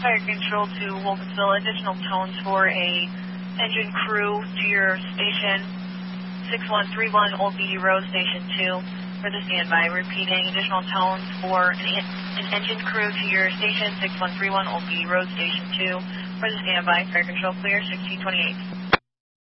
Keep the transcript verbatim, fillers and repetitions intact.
Fire Control to Wilkinsville. Additional tones for a engine crew to your station six one three one Old Beatty Road, Station two for the standby. Repeating, additional tones for an, an engine crew to your station six one three one Old Beatty Road, Station two for the standby. Fire Control clear, sixteen twenty-eight.